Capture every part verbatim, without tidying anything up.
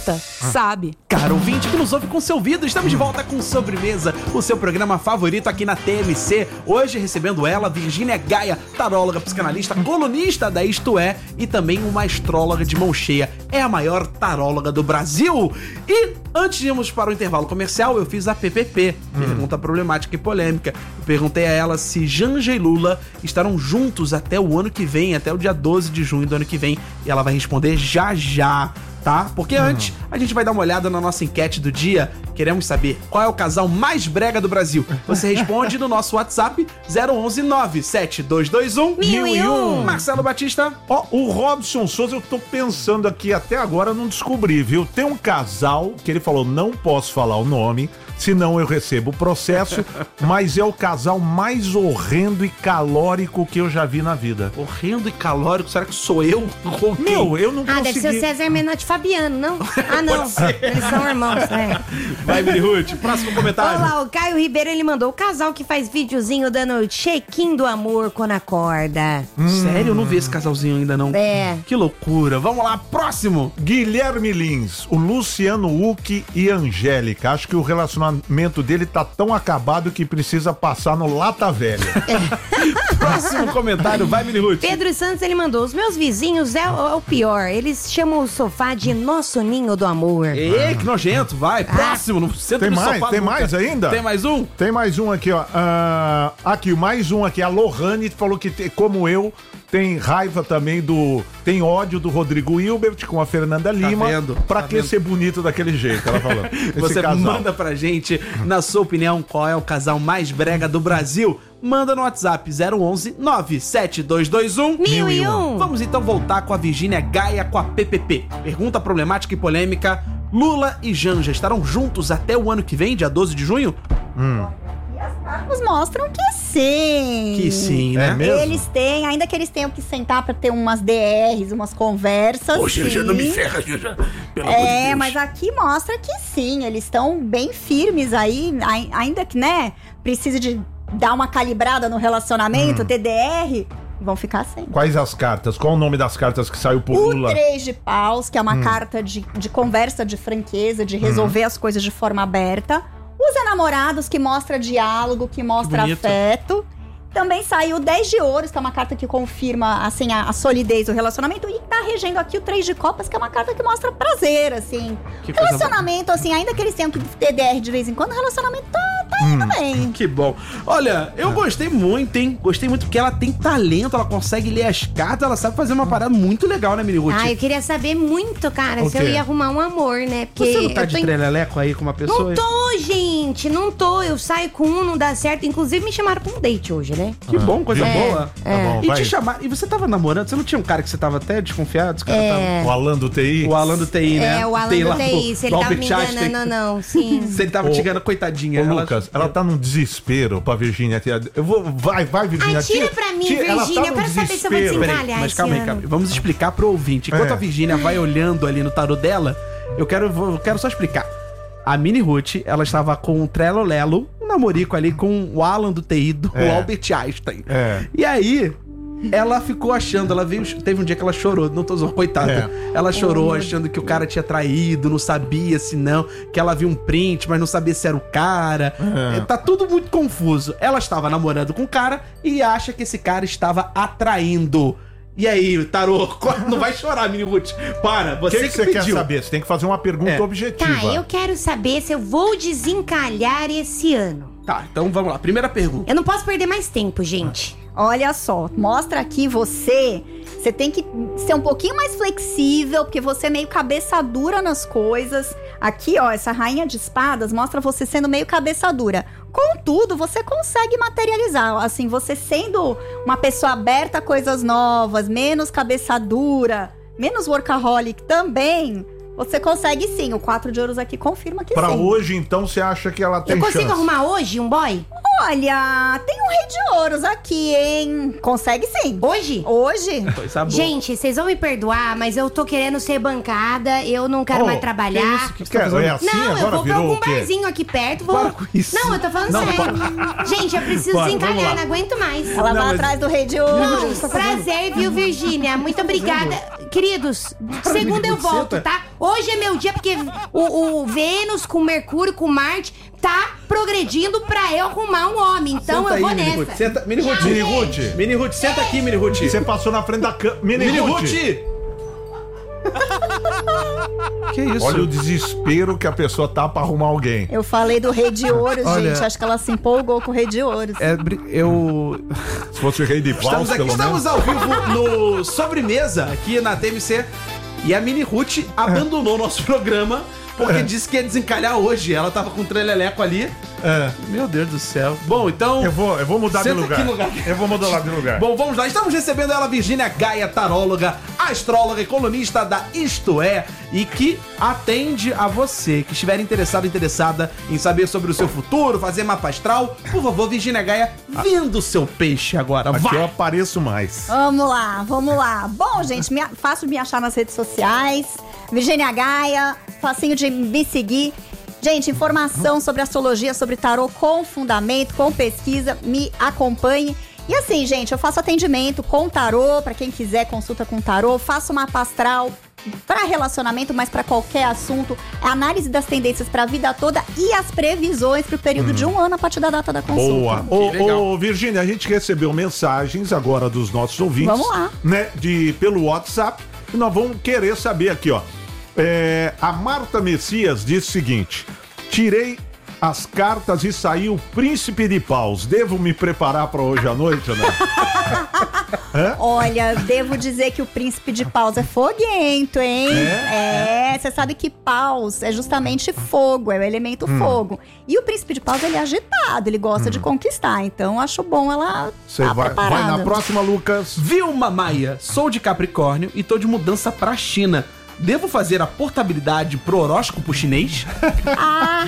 sabe. Caro ouvinte que nos ouve com seu ouvido, estamos de volta com Sobremesa, o seu programa favorito aqui na T M C. Hoje recebendo ela, Virgínia Gaia, taróloga, psicanalista, colunista da Isto É e também uma astróloga de mão cheia. É a maior taróloga do Brasil. E antes de irmos para o intervalo comercial, eu fiz a P P P, hum. pergunta problemática e polêmica. Eu perguntei a ela se Janja e Lula estarão juntos até o ano que vem, até o dia doze de junho do ano que vem. E ela vai responder já já. Tá? Porque antes, a gente vai dar uma olhada na nossa enquete do dia. Queremos saber qual é o casal mais brega do Brasil. Você responde no nosso WhatsApp zero onze nove sete dois dois um mil e um. Marcelo Batista. Ó, oh, o Robson Souza, eu tô pensando aqui, até agora eu não descobri, viu? Tem um casal que ele falou, não posso falar o nome, senão eu recebo o processo, mas é o casal mais horrendo e calórico que eu já vi na vida. Horrendo e calórico? Será que sou eu? Meu, eu não ah, consegui. Ah, deve ser o César Menotti e Fabiano, não? Ah, não. Eles são irmãos, né? Vai, Miri Ruth, próximo comentário. Olá, o Caio Ribeiro, ele mandou o casal que faz videozinho dando check-in do amor quando acorda. Hum. Sério? Eu não vi esse casalzinho ainda, não. É. Que loucura. Vamos lá, próximo. Guilherme Lins, o Luciano Huck e Angélica. Acho que o relacionamento dele tá tão acabado que precisa passar no Lata Velha. É. Próximo comentário, vai, Miri Ruth. Pedro Santos, ele mandou, os meus vizinhos é o, é o pior. Eles chamam o sofá de nosso ninho do amor. Ei, que nojento, vai. Próximo, não senta Tem no mais, sofá tem nunca. mais ainda? Tem mais um? Tem mais um aqui, ó. Uh, aqui, mais um aqui. A Lohane falou que, te, como eu, tem raiva também do... Tem ódio do Rodrigo Hilbert com a Fernanda Lima. Tá vendo? Pra tá que vendo? ser bonito daquele jeito, ela falou. Você casal. manda pra gente, na sua opinião, qual é o casal mais brega do Brasil? Manda no WhatsApp zero onze nove sete dois dois um mil e um. Vamos então voltar com a Virgínia Gaia com a P P P. Pergunta problemática e polêmica. Lula e Janja estarão juntos até o ano que vem, dia doze de junho? Hum. Os mostram que sim. Que sim, né? É mesmo? Eles têm, ainda que eles tenham que sentar pra ter umas D Rs, umas conversas. Poxa, sim. Janja, não me ferra, Janja. Pelo é, amor de Deus. mas aqui mostra que sim, eles estão bem firmes aí, ainda que, né, precise de dar uma calibrada no relacionamento, hum. T D R, vão ficar sem. Quais as cartas? Qual o nome das cartas que saiu por O Lula? três de paus, que é uma hum. carta de, de conversa, de franqueza, de resolver hum. as coisas de forma aberta. Os enamorados, que mostra diálogo, que mostra que afeto. Também saiu o dez de ouros, que é uma carta que confirma, assim, a, a solidez do relacionamento. E tá regendo aqui o três de copas, que é uma carta que mostra prazer, assim. Que relacionamento, assim, ainda que eles tenham que ter D R de vez em quando, o relacionamento tá, tá indo Hum. bem. Que bom. Olha, eu gostei muito, hein? Gostei muito porque ela tem talento, ela consegue ler as cartas, ela sabe fazer uma parada muito legal, né, Miri Ruth? Ah, eu queria saber muito, cara, O se quê? eu ia arrumar um amor, né? Porque Você não tá eu de tô em- treleleco aí com uma pessoa? Não tô, gente, não tô. Eu saio com um, não dá certo. Inclusive, me chamaram pra um date hoje, né? Que bom, coisa É, boa. é. Tá bom, E vai. te chamar. E você tava namorando? Você não tinha um cara que você tava até desconfiado? Esse cara É. O Alan do T I? tava... O Alan do T I, né? É, o Alan Tem do lá T I, se ele do tava me Albert Einstein. enganando, não, sim. Se ele tava Ô, te enganando, coitadinha. Ô, Lucas, ela tá num desespero pra Virgínia. Eu vou, vai, vai, Virgínia. Ai, tira pra mim, tira- ela tá Virgínia, eu num quero saber se eu vou desespero. desencalhar. Peraí, mas esse calma aí, ano. calma aí. Vamos explicar pro ouvinte. Enquanto É. a Virgínia vai olhando ali no tarô dela, eu quero, vou- eu quero só explicar. A Mini Ruth, ela estava com o Trello Lelo, um namorico ali com o Alan do T I, do É. Albert Einstein. É. E aí, ela ficou achando, ela veio, teve um dia que ela chorou, não tô zoando, coitada. É. Ela chorou achando que o cara tinha traído, não sabia se não, que ela viu um print, mas não sabia se era o cara. É. É, tá tudo muito confuso. Ela estava namorando com o cara e acha que esse cara estava atraindo. E aí, tarô, não vai chorar, Mini Ruth. Para, O você que, que, que você quer pediu. saber? Você tem que fazer uma pergunta É. objetiva. Tá, eu quero saber se eu vou desencalhar esse ano. Tá, então vamos lá. Primeira pergunta. Eu não posso perder mais tempo, gente. Olha só, mostra aqui você, você tem que ser um pouquinho mais flexível, porque você é meio cabeça dura nas coisas. Aqui, ó, essa rainha de espadas mostra você sendo meio cabeça dura. Contudo, você consegue materializar, assim, você sendo uma pessoa aberta a coisas novas, menos cabeça dura, menos workaholic também, você consegue sim. O quatro de ouros aqui confirma que Pra sim. hoje, então, você acha que ela tem Eu consigo chance? arrumar hoje um boy? Olha, tem um rei de ouros aqui, hein? Consegue sim. Hoje? Hoje? Coisa boa. Gente, vocês vão me perdoar, mas eu tô querendo ser bancada, eu não quero Oh, mais Que trabalhar. isso? Que você tá Quer- fazendo? é assim? Não, eu Agora vou pra virou algum o quê? barzinho aqui perto, vou... Para com isso. Não, eu tô falando Não, sério. Gente, eu preciso Bora, desencalhar, vamos lá. não aguento mais. Ela Não, vai mas- atrás do rei de Não, ouros. prazer, viu, Virgínia? Muito obrigada. queridos, segunda eu volto, tá? Hoje é meu dia porque o, o Vênus com Mercúrio, com Marte, tá progredindo pra eu arrumar um homem. Então Senta eu vou aí, Mini nessa. Ruth. Senta, Mini Ruth. Tchau, Mini gente. Ruth. Mini Ruth, senta aqui, Mini Ruth. Você passou na frente da câmera. Mini, Mini Ruth. Ruth. Que isso? Olha o desespero que a pessoa tá pra arrumar alguém. Eu falei do Rei de Ouros, Olha- gente. Acho que ela se empolgou com o Rei de Ouros. É, bri- eu... Se fosse o rei de paus, Estamos aqui, pelo estamos menos. ao vivo no Sobremesa, aqui na T M C. E a Mini Ruth abandonou o nosso programa, porque É. disse que ia desencalhar hoje. Ela tava com um treleleco ali. É. Meu Deus do céu. Bom, então... Eu vou, eu vou mudar de Senta lugar. aqui no lugar. Eu vou mudar de lugar. Bom, vamos lá. Estamos recebendo ela, Virgínia Gaia, taróloga, astróloga e colunista da Isto É, e que atende a você que estiver interessado, interessada em saber sobre o seu futuro, fazer mapa astral. Por favor, Virgínia Gaia, venda o seu peixe agora. Aqui eu Vai! apareço mais. Vamos lá, vamos lá. Bom, gente, me, fácil de me achar nas redes sociais. Virgínia Gaia, facinho de me seguir. Gente, informação sobre astrologia, sobre tarô com fundamento, com pesquisa, me acompanhe. E assim, gente, eu faço atendimento com tarô, pra quem quiser consulta com tarô, faço mapa astral para relacionamento, mas para qualquer assunto, análise das tendências pra vida toda e as previsões pro período de um ano a partir da data da consulta. Boa. Ô, legal. ô, Virgínia, a gente recebeu mensagens agora dos nossos ouvintes. Vamos lá. Né, de, pelo WhatsApp. E nós vamos querer saber aqui, ó. É, a Marta Messias diz o seguinte: tirei as cartas e saiu o Príncipe de Paus. Devo me preparar para hoje à noite ou não? Olha, devo dizer que o príncipe de paus é foguento, hein? É, você sabe que paus é justamente fogo, é o elemento fogo. E o príncipe de paus, ele é agitado, ele gosta de conquistar. Então, acho bom ela Você tá vai, vai preparada. na próxima, Lucas. Vilma Maia, sou de Capricórnio e tô de mudança pra China. Devo fazer a portabilidade pro horóscopo chinês? Ah!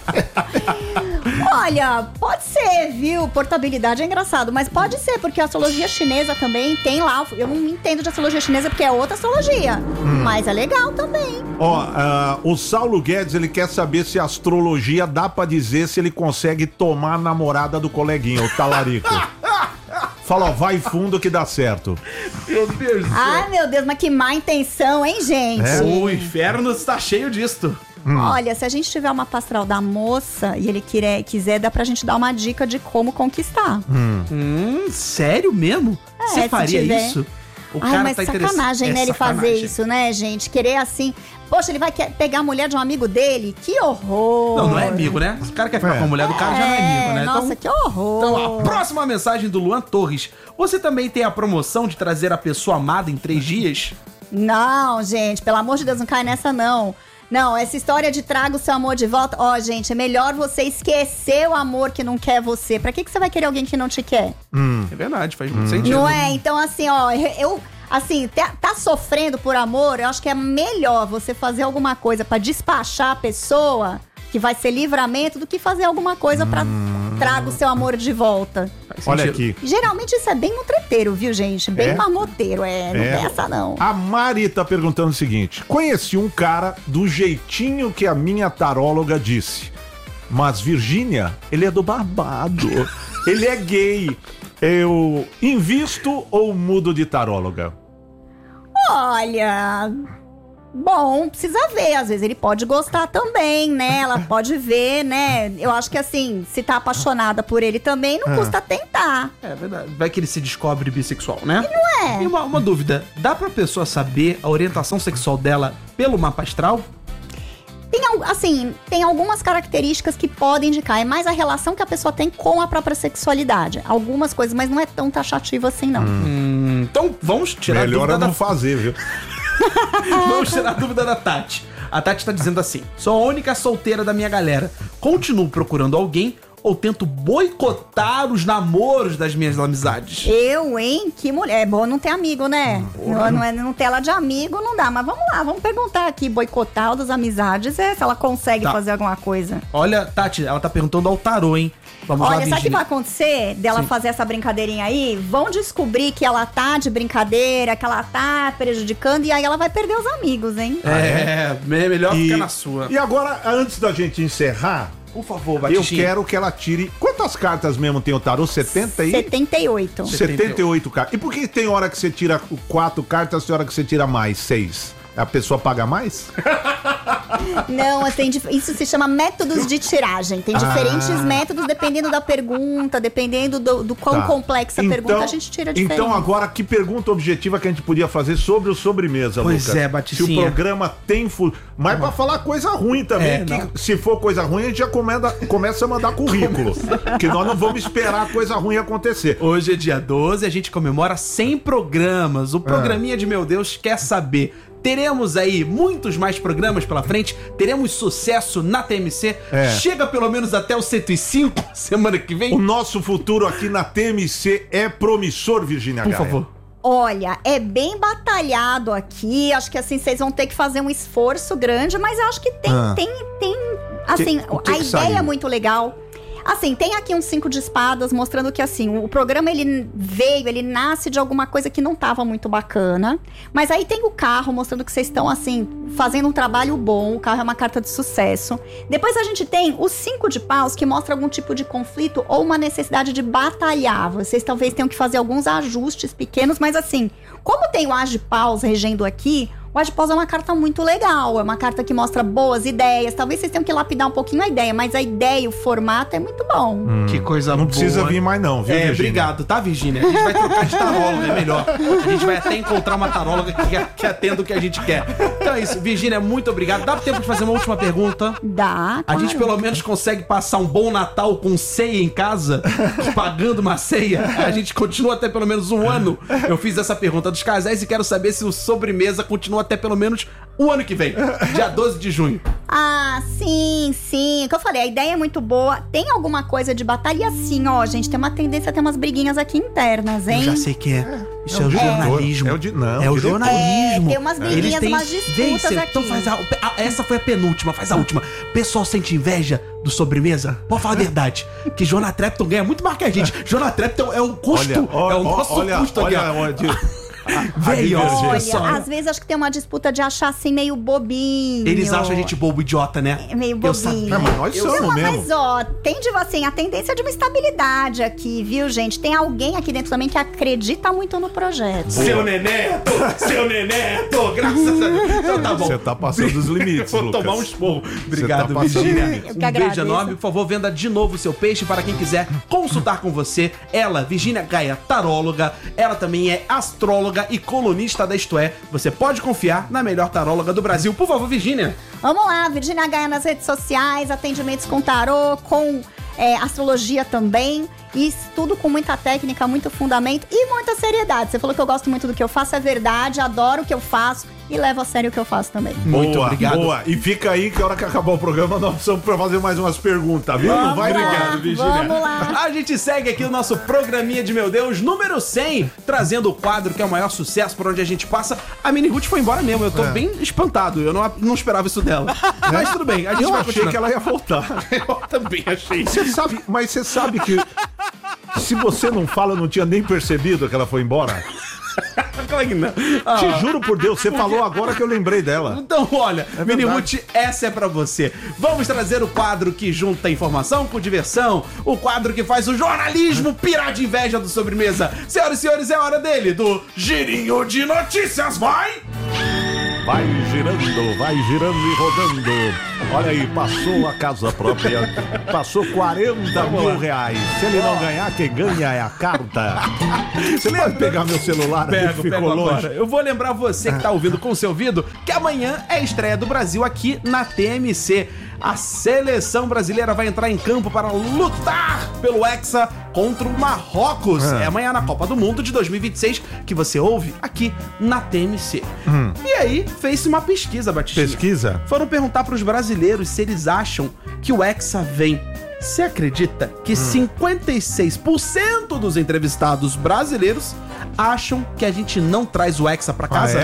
Olha, pode ser, viu? Portabilidade é engraçado, mas pode ser, porque a astrologia chinesa também tem lá. Eu não entendo de astrologia chinesa porque é outra astrologia. Mas é legal também. Ó, ah, o Saulo Guedes, ele quer saber se a astrologia dá pra dizer se ele consegue tomar a namorada do coleguinha, o talarico. Fala, ó, vai fundo que dá certo. Meu Deus do Ai, meu Deus, mas que má intenção, hein, gente? É? O inferno está cheio disto. Olha, se a gente tiver uma pastral da moça e ele quiser, quiser, dá pra gente dar uma dica de como conquistar. Hum, sério mesmo? É, Você se faria tiver. isso? O Ai, mas interessa- sacanagem, é né, ele fazer sacanagem. isso, né, gente? Querer assim... Poxa, ele vai que- pegar a mulher de um amigo dele? Que horror! Não, não é amigo, né? Se o cara quer ficar É. com a mulher do cara, já não é amigo, né? Nossa, Então- que horror! Então, a próxima mensagem do Luan Torres. Você também tem a promoção de trazer a pessoa amada em três dias? Não, gente, pelo amor de Deus, não cai nessa, não. Não, essa história de traga o seu amor de volta... Ó, gente, é melhor você esquecer o amor que não quer você. Pra que, que você vai querer alguém que não te quer? É verdade, faz muito sentido. Não é? Então, assim, ó, eu... Assim, tá, tá sofrendo por amor, eu acho que é melhor você fazer alguma coisa pra despachar a pessoa, que vai ser livramento, do que fazer alguma coisa pra traga o seu amor de volta. Faz Olha sentido. aqui. Geralmente isso é bem mutreteiro, viu, gente? Bem É? marmoteiro, é. Não É. tem essa, não. A Mari tá perguntando o seguinte: conheci um cara do jeitinho que a minha taróloga disse. Mas Virgínia, ele é do babado. Ele é gay. Eu invisto ou mudo de taróloga? Olha... Bom, precisa ver. Às vezes ele pode gostar também, né? Ela pode ver, né? Eu acho que assim, se tá apaixonada por ele também, não custa tentar. É verdade. Vai que ele se descobre bissexual, né? Não é? E uma, uma dúvida: dá pra pessoa saber a orientação sexual dela pelo mapa astral? Tem, al- assim, tem algumas características que podem indicar. É mais a relação que a pessoa tem com a própria sexualidade. Algumas coisas, mas não é tão taxativo assim, não. Hum, então vamos tirar Melhor a eu dúvida não da... fazer, viu? Vamos tirar a dúvida da Tati. A Tati tá dizendo assim: sou a única solteira da minha galera. Continuo procurando alguém ou tento boicotar os namoros das minhas amizades? Eu, hein? Que mulher. É bom não ter amigo, né? Não, não, é, não ter ela de amigo, não dá. Mas vamos lá, vamos perguntar aqui. Boicotar o das amizades, é, se ela consegue Tá. fazer alguma coisa. Olha, Tati, ela tá perguntando ao tarô, hein? Vamos lá, Olha, sabe o que Virgínia. vai acontecer dela Sim. fazer essa brincadeirinha aí? Vão descobrir que ela tá de brincadeira, que ela tá prejudicando, e aí ela vai perder os amigos, hein? É, é melhor E, ficar na sua. e agora, antes da gente encerrar, Por favor, Eu Batistinha. quero que ela tire... Quantas cartas mesmo tem o tarô? setenta e... setenta e oito. setenta e oito cartas. E por que tem hora que você tira quatro cartas e tem hora que você tira mais? Seis? A pessoa paga mais? Não, tem, dif- isso se chama métodos de tiragem. Tem diferentes Ah. métodos dependendo da pergunta, dependendo do, do quão Tá. complexa a pergunta, a gente tira diferente. Então agora, que pergunta objetiva que a gente podia fazer sobre o sobremesa, Pois Lucas? é, Baticinha. Se o programa tem... Fu... Mas pra falar coisa ruim também, É, que não. se for coisa ruim, a gente já comenda, começa a mandar currículo. Que nós não vamos esperar coisa ruim acontecer. Hoje é dia doze, a gente comemora cem programas. O programinha de Meu Deus quer saber. Teremos aí muitos mais programas pela frente. Teremos sucesso na T M C. É. Chega pelo menos até o cento e cinco semana que vem. O nosso futuro aqui na T M C é promissor, Virgínia Por Gaia. favor. Olha, é bem batalhado aqui. Acho que assim, vocês vão ter que fazer um esforço grande, mas acho que tem, Ah. tem, tem. Assim, Que- o que a que ideia saiu? é muito legal. Assim, tem aqui um cinco de espadas mostrando que, assim, o programa, ele veio, ele nasce de alguma coisa que não tava muito bacana. Mas aí tem o carro mostrando que vocês estão, assim, fazendo um trabalho bom. O carro é uma carta de sucesso. Depois a gente tem o cinco de paus, que mostra algum tipo de conflito ou uma necessidade de batalhar. Vocês talvez tenham que fazer alguns ajustes pequenos, mas assim, como tem o as de paus regendo aqui, o as de paus é uma carta muito legal, é uma carta que mostra boas ideias. Talvez vocês tenham que lapidar um pouquinho a ideia, mas a ideia, o formato é muito bom. Que coisa Não boa. precisa vir mais não, viu, É, Virgínia? obrigado, tá, Virgínia? A gente vai trocar de taróloga, é melhor. A gente vai até encontrar uma taróloga que, que atenda o que a gente quer. Então é isso, Virgínia, muito obrigado. Dá tempo de fazer uma última pergunta? Dá, A claro. gente pelo menos consegue passar um bom Natal com ceia em casa, pagando uma ceia. A gente continua até pelo menos um ano. Eu fiz essa pergunta dos casais e quero saber se o sobremesa continua até pelo menos o ano que vem, dia doze de junho. Ah, sim, sim. O que eu falei, a ideia é muito boa. Tem alguma coisa de batalha? E assim, ó, gente, tem uma tendência a ter umas briguinhas aqui internas, hein? Eu já sei que é. Isso é, o diretor. jornalismo. É o di- não, é o diretor. jornalismo. É, tem umas briguinhas, Eles umas disputas Vê, cê- aqui. Então faz a, a- essa foi a penúltima, faz a última. O pessoal sente inveja do sobremesa? Pode falar a verdade. Que Jonah Trepton ganha muito mais que a gente. Jonah Trepton é o custo. Olha, é o nosso olha, custo aqui, olha, ó. olha, Veio, ó, divergência. olha só. Olha, às vezes acho que tem uma disputa de achar assim meio bobinho. Eles acham a gente bobo, idiota, né? É meio Eu bobinho. sabia. Não, mas nós Eu somos Não, mesmo. mas ó, tem de assim, a tendência é de uma estabilidade aqui, viu, gente? Tem alguém aqui dentro também que acredita muito no projeto. Seu neneto! Seu neneto! Graças a Deus. Então tá bom. Você tá passando dos limites, Vou Lucas. tomar um esporro. Obrigado, Você tá passando Virgínia. dos limites. Eu que Um beijo agradeço. enorme. Por favor, venda de novo o seu peixe para quem quiser consultar com você. Ela, Virgínia Gaia, taróloga. Ela também é astróloga e colunista da Isto É. Você pode confiar na melhor taróloga do Brasil. Por favor, Virgínia. Vamos lá, Virgínia Gaia nas redes sociais, atendimentos com tarô, com é, astrologia também. E tudo com muita técnica, muito fundamento e muita seriedade. Você falou que eu gosto muito do que eu faço, é verdade, adoro o que eu faço e levo a sério o que eu faço também. Muito Boa, obrigado. Boa. E fica aí que a hora que acabar o programa nós precisamos pra fazer mais umas perguntas, viu? Não vai lá, ligado, Virgínia. vamos lá. A gente segue aqui o nosso programinha de Meu Deus, número cem, trazendo o quadro que é o maior sucesso por onde a gente passa. A Mini Ruth foi embora mesmo, eu tô É. bem espantado, eu não, não esperava isso dela. Mas tudo bem, a gente Eu vai achei continuar. que ela ia voltar. Eu também achei. Você sabe, mas você sabe que se você não fala, eu não tinha nem percebido que ela foi embora. Claro que não. Ah, Te juro por Deus, você falou agora que eu lembrei dela. Então, olha, Mini verdade. Ruth, essa é pra você. Vamos trazer o quadro que junta informação com diversão, o quadro que faz o jornalismo pirar de inveja do sobremesa. Senhoras e senhores, é hora dele, do Girinho de Notícias, vai! Vai girando, vai girando e rodando. Olha aí, passou a casa própria. Passou quarenta mil reais. Se ele não ganhar, quem ganha é a carta. Você pode pegar meu celular? Pego, Ele ficou pego longe. agora. Eu vou lembrar você que tá ouvindo com seu ouvido que amanhã é a estreia do Brasil aqui na T M C. A seleção brasileira vai entrar em campo para lutar pelo Hexa contra o Marrocos. É, amanhã na Copa do Mundo de dois mil e vinte e seis que você ouve aqui na T M C. E aí, fez-se uma pesquisa, Batista. Pesquisa? Foram perguntar para os brasileiros se eles acham que o Hexa vem. Você acredita que cinquenta e seis por cento dos entrevistados brasileiros acham que a gente não traz o Hexa pra casa? Ah, é?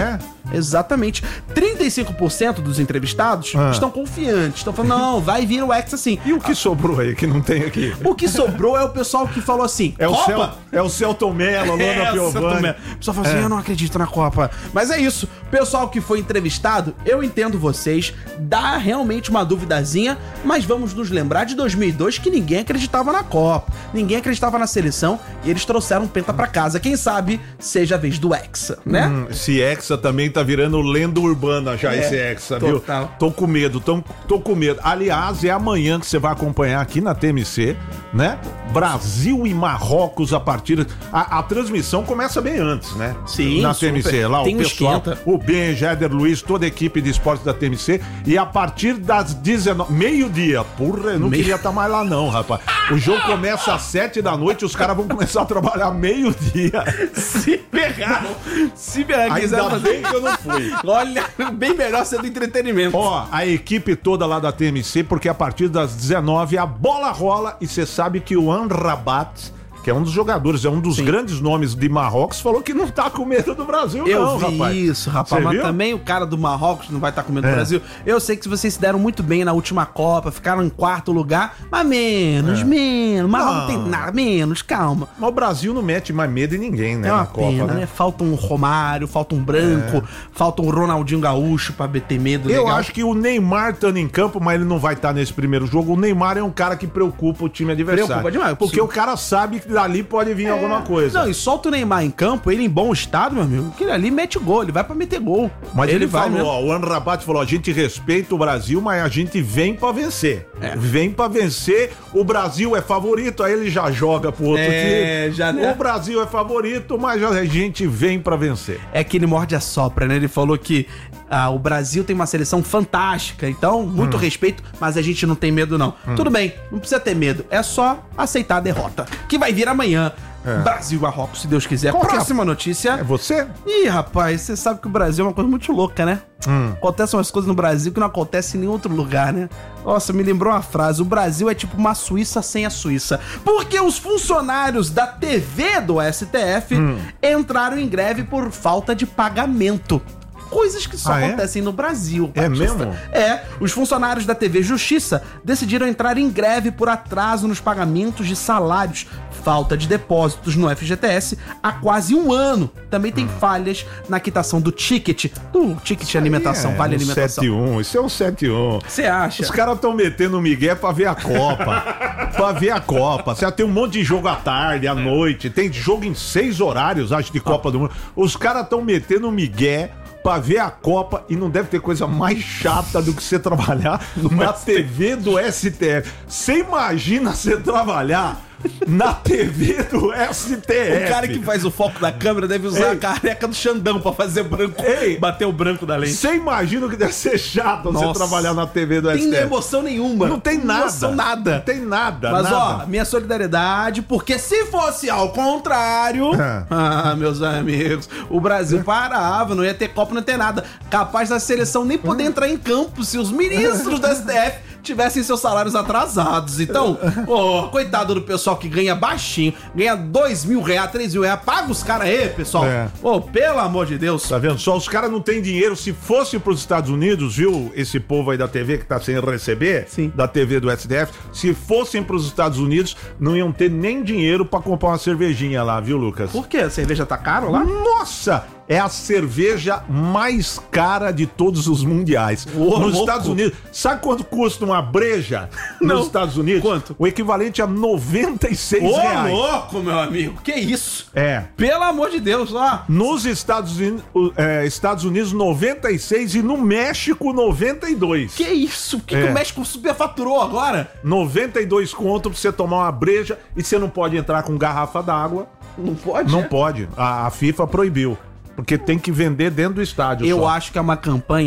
Exatamente. trinta e cinco por cento dos entrevistados Ah. estão confiantes. Estão falando, não, vai vir o Hexa sim. E o que sobrou aí que não tem aqui? O que sobrou é o pessoal que falou assim, É o, Copa? Cel, é o Celton Mello, a Luana É, o Santo Piovani. Melo. O pessoal fala assim, É. eu não acredito na Copa. Mas é isso. Pessoal que foi entrevistado, eu entendo vocês, dá realmente uma duvidazinha, mas vamos nos lembrar de dois mil e dois que ninguém acreditava na Copa, ninguém acreditava na seleção e eles trouxeram um penta pra casa. Quem sabe seja a vez do Hexa, né? Hum, esse Hexa também tá virando lenda urbana já, É, esse Hexa, total. viu? Tô com medo, tô, tô com medo. Aliás, é amanhã que você vai acompanhar aqui na T M C, né? Brasil e Marrocos a partir... A, a transmissão começa bem antes, né? Sim, na super. T M C, lá Tem o um pessoal, esquenta. o Ben, Jader Luiz, toda a equipe de esportes da T M C. E a partir das dezenove... Meio-dia. Porra, eu não Meio- queria estar mais lá não, rapaz. O jogo começa às sete da noite e os caras vão começar a trabalhar meio-dia. Se pegaram, se pegaram, quiseram Ainda fazer... bem que eu não fui. Olha, bem melhor ser do entretenimento. Ó, a equipe toda lá da T M C, porque a partir das dezenove a bola rola e você sabe que o Amrabat, que é um dos jogadores, é um dos Sim. grandes nomes de Marrocos, falou que não tá com medo do Brasil, Eu não, vi rapaz. isso, rapaz. Você Mas viu? também o cara do Marrocos não vai estar com medo do É. Brasil. Eu sei que vocês se deram muito bem na última Copa, ficaram em quarto lugar, mas menos, menos. Marrocos não tem Não. nada, menos, calma. Mas o Brasil não mete mais medo em ninguém, né, É uma na Copa, pena, né? né? Falta um Romário, falta um Branco, falta um Ronaldinho Gaúcho pra ter medo. Eu legal. acho que o Neymar tá em campo, mas ele não vai estar nesse primeiro jogo. O Neymar é um cara que preocupa o time adversário. Preocupa demais, Porque sim. o cara sabe que dali pode vir alguma coisa. Não, e solta o Neymar em campo, ele em bom estado, meu amigo, que ele ali mete gol, ele vai pra meter gol. Mas ele, vai falou, mesmo. ó, o Amrabat falou, a gente respeita o Brasil, mas a gente vem pra vencer. É. Vem pra vencer, o Brasil é favorito, aí ele já joga pro outro É, time. já, né? O Brasil é favorito, mas a gente vem pra vencer. É que ele morde a sopra, né? Ele falou que ah, o Brasil tem uma seleção fantástica, então, muito respeito, mas a gente não tem medo, não. Tudo bem, não precisa ter medo, é só aceitar a derrota, que vai vir amanhã. Brasil e Marrocos, se Deus quiser. Qual que é a- Próxima notícia. É você? Ih, rapaz, você sabe que o Brasil é uma coisa muito louca, né? Acontecem umas coisas no Brasil que não acontecem em nenhum outro lugar, né? Nossa, me lembrou uma frase: o Brasil é tipo uma Suíça sem a Suíça. Porque os funcionários da T V do S T F entraram em greve por falta de pagamento. Coisas que só Ah, é? acontecem no Brasil. É Batista. mesmo? É, os funcionários da T V Justiça decidiram entrar em greve por atraso nos pagamentos de salários, falta de depósitos no F G T S há quase um ano. Também tem falhas na quitação do ticket, do ticket de alimentação, É, vale um alimentação. sete um, isso é um sete um. Você acha? Os caras estão metendo migué pra ver a Copa. Pra ver a Copa. Você tem um monte de jogo à tarde, à noite. Tem jogo em seis horários, acho, de Copa do Mundo. Os caras estão metendo migué pra ver a Copa e não deve ter coisa mais chata do que você trabalhar na T V do S T F. Você imagina você trabalhar na T V do S T F? O cara que faz o foco da câmera deve usar Ei. a careca do Xandão pra fazer branco, Ei. bater o branco da lente. Você imagina o que deve ser chato você Nossa. trabalhar na T V do Tem S T F? emoção nenhuma. Não tem nada. Emoção nada. Não tem nada. Mas nada. ó, minha solidariedade, porque se fosse ao contrário, É. ah, meus amigos, o Brasil parava, não ia ter Copa, não ia ter nada. Capaz da seleção nem poder entrar em campo se os ministros do S T F tivessem seus salários atrasados. Então, ô, coitado do pessoal que ganha baixinho, ganha dois mil reais, três mil reais, paga os caras aí, pessoal. É. Ô, pelo amor de Deus. Tá vendo? Só os caras não têm dinheiro. Se fosse pros Estados Unidos, viu? Esse povo aí da T V que tá sem receber, Sim. da T V do S T F, se fossem pros Estados Unidos, não iam ter nem dinheiro pra comprar uma cervejinha lá, viu, Lucas? Por quê? A cerveja tá caro lá? Nossa! É a cerveja mais cara de todos os mundiais. Ô, Nos louco. Estados Unidos. Sabe quanto custa uma breja Não. nos Estados Unidos? Quanto? O equivalente a noventa e seis Ô, reais. louco, meu amigo. Que isso? É. Pelo amor de Deus, ó. Nos Estados Unidos, é, Estados Unidos, noventa e seis e no México, noventa e dois. Que isso? Por que, É. que o México superfaturou agora? noventa e dois conto pra você tomar uma breja e você não pode entrar com garrafa d'água. Não pode? Não é? pode. A, a FIFA proibiu. Porque tem que vender dentro do estádio. Eu só. acho que é uma campanha